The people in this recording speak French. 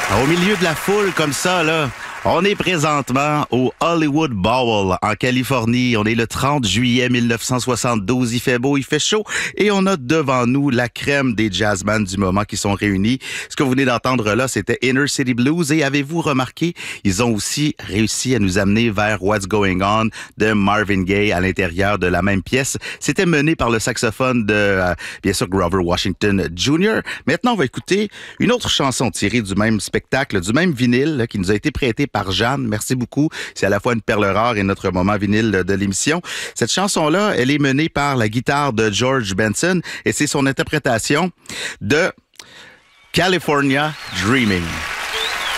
Au milieu de la foule comme ça, là, on est présentement au Hollywood Bowl en Californie. On est le 30 juillet 1972. Il fait beau, il fait chaud et on a devant nous la crème des jazzmen du moment qui sont réunis. Ce que vous venez d'entendre là, c'était Inner City Blues et avez-vous remarqué, ils ont aussi réussi à nous amener vers What's Going On de Marvin Gaye à l'intérieur de la même pièce. C'était mené par le saxophone de, bien sûr, Grover Washington Jr. Maintenant, on va écouter une autre chanson tirée du même spectacle, du même vinyle là, qui nous a été prêté par Jeanne. Merci beaucoup. C'est à la fois une perle rare et notre moment vinyle de l'émission. Cette chanson-là, elle est menée par la guitare de George Benson et c'est son interprétation de California Dreaming.